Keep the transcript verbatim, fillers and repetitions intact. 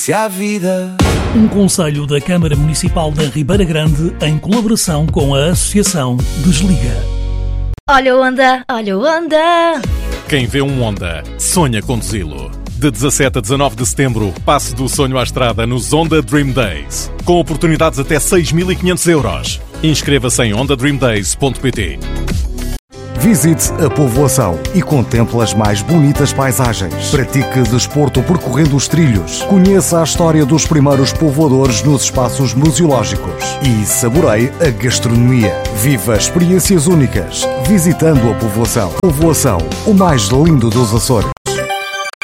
Se a vida... Um conselho da Câmara Municipal da Ribeira Grande em colaboração com a Associação Desliga. Olha o Honda, olha o Honda. Quem vê um Honda, sonha conduzi-lo. De dezassete a dezanove de setembro, passe do sonho à estrada nos Honda Dream Days. Com oportunidades até seis mil e quinhentos euros. Inscreva-se em honda dream days ponto pt. Visite a povoação e contemple as mais bonitas paisagens. Pratique desporto percorrendo os trilhos. Conheça a história dos primeiros povoadores nos espaços museológicos. E saboreie a gastronomia. Viva experiências únicas visitando a povoação. Povoação, o mais lindo dos Açores.